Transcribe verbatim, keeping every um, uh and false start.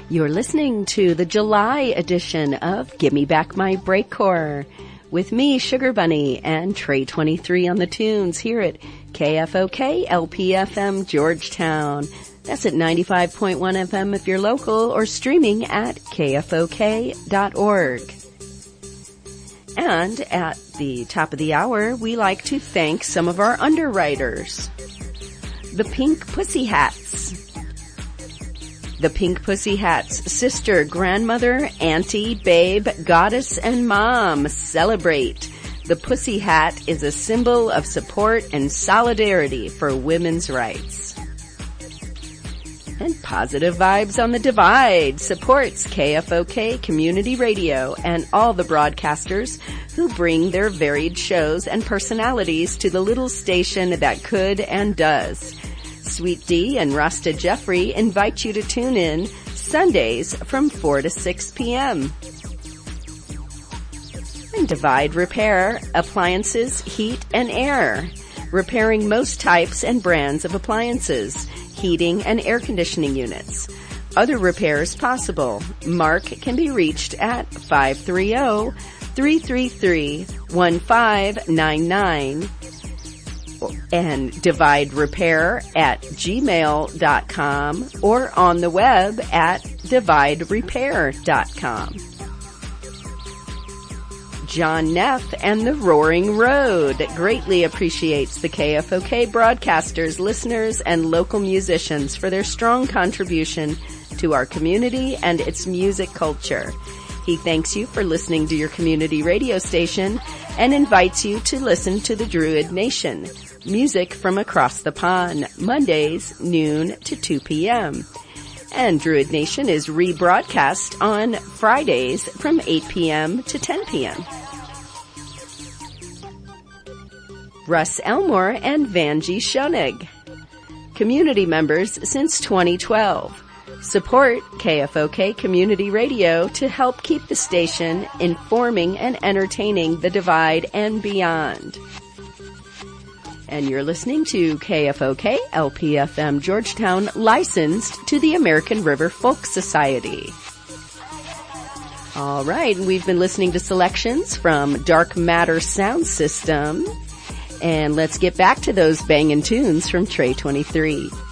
You're listening to the July edition of Gimme Back My Breakcore with me, Sugar Bunny, and Trey twenty-three on the tunes here at K F O K L P F M Georgetown. That's at ninety-five point one F M if you're local, or streaming at K F O K dot org. And at the top of the hour, we like to thank some of our underwriters. The Pink Pussy Hats. The Pink Pussy Hats, sister, grandmother, auntie, babe, goddess, and mom celebrate. The Pussy Hat is a symbol of support and solidarity for women's rights. And Positive Vibes on the Divide supports K F O K Community Radio and all the broadcasters who bring their varied shows and personalities to the little station that could and does. Sweet D and Rasta Jeffrey invite you to tune in Sundays from four to six p.m. And Divide Repair, appliances, heat, and air. Repairing most types and brands of appliances, heating, and air conditioning units. Other repairs possible. Mark can be reached at five three zero, three three three, one five nine nine. And Divide Repair at gmail dot com or on the web at divide repair dot com. John Neff and the Roaring Road greatly appreciates the K F O K broadcasters, listeners, and local musicians for their strong contribution to our community and its music culture. He thanks you for listening to your community radio station and invites you to listen to the Druid Nation. Music from across the pond, Mondays, noon to two p.m. And Druid Nation is rebroadcast on Fridays from eight p.m. to ten p.m. Russ Elmore and Vanjie Schoenig. Community members since twenty twelve. Support K F O K Community Radio to help keep the station informing and entertaining the Divide and beyond. And you're listening to K F O K L P F M Georgetown, licensed to the American River Folk Society. All right, and we've been listening to selections from Dark Matter Sound System. And let's get back to those bangin' tunes from Trey twenty-three.